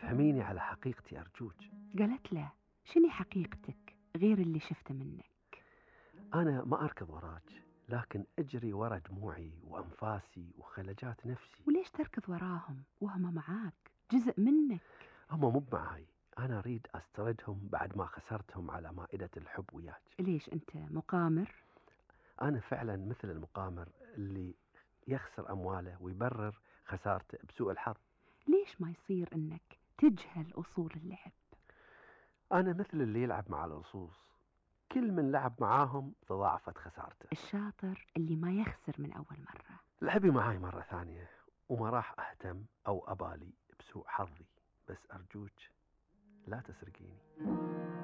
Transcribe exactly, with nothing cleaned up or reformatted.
فهميني على حقيقتي أرجوك. قالت له شني حقيقتك غير اللي شفته منك؟ أنا ما أركض وراك، لكن أجري ورا دموعي وأنفاسي وخلجات نفسي. وليش تركض وراهم وهم معاك، جزء منك؟ هم مو معاي، أنا أريد أستردهم بعد ما خسرتهم على مائدة الحب وياك. ليش أنت مقامر؟ أنا فعلا مثل المقامر اللي يخسر أمواله ويبرر خسارته بسوء الحظ. ليش ما يصير أنك تجهل أصول اللعب؟ أنا مثل اللي يلعب مع الأصوص، كل من لعب معاهم تضاعفت خسارته. الشاطر اللي ما يخسر من أول مرة. لعبي معاي مرة ثانية وما راح أهتم أو أبالي بسوء حظي، بس أرجوك لا تسرقيني.